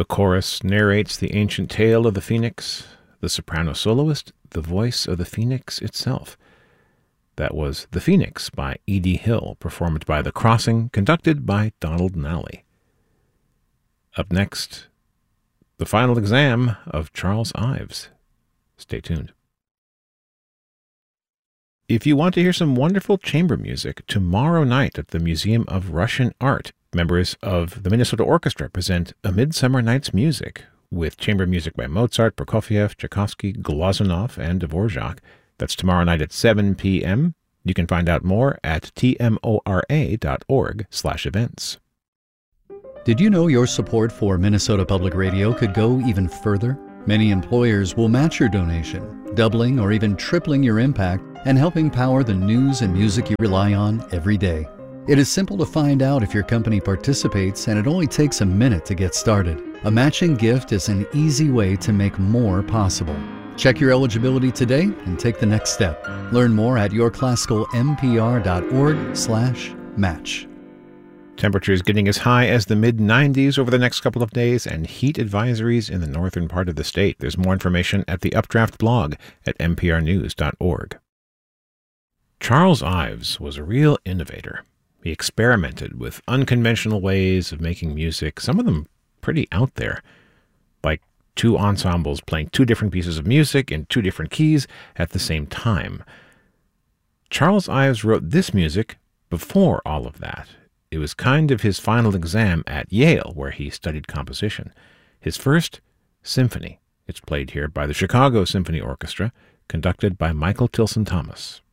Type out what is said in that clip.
The chorus narrates the ancient tale of the phoenix, the soprano soloist, the voice of the phoenix itself. That was The Phoenix by Edie Hill, performed by The Crossing, conducted by Donald Nally. Up next, the final exam of Charles Ives. Stay tuned. If you want to hear some wonderful chamber music, tomorrow night at the Museum of Russian Art, members of the Minnesota Orchestra present A Midsummer Night's Music, with chamber music by Mozart, Prokofiev, Tchaikovsky, Glazunov, and Dvorak. That's tomorrow night at 7 p.m. You can find out more at tmora.org/events. Did you know your support for Minnesota Public Radio could go even further? Many employers will match your donation, doubling or even tripling your impact and helping power the news and music you rely on every day. It is simple to find out if your company participates, and it only takes a minute to get started. A matching gift is an easy way to make more possible. Check your eligibility today and take the next step. Learn more at yourclassicalmpr.org/match. Temperatures getting as high as the mid-90s over the next couple of days, and heat advisories in the northern part of the state. There's more information at the Updraft blog at mprnews.org. Charles Ives was a real innovator. He experimented with unconventional ways of making music, some of them pretty out there, like two ensembles playing two different pieces of music in two different keys at the same time. Charles Ives wrote this music before all of that. It was kind of his final exam at Yale, where he studied composition. His first symphony. It's played here by the Chicago Symphony Orchestra, conducted by Michael Tilson Thomas.